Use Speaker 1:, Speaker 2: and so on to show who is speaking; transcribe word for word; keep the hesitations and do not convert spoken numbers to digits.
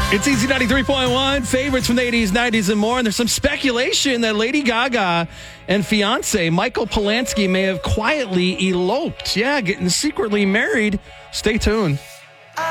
Speaker 1: It's Easy ninety-three point one, favorites from the eighties, nineties, and more. And there's some speculation that Lady Gaga and fiance Michael Polanski may have quietly eloped. Yeah, getting secretly married. Stay tuned.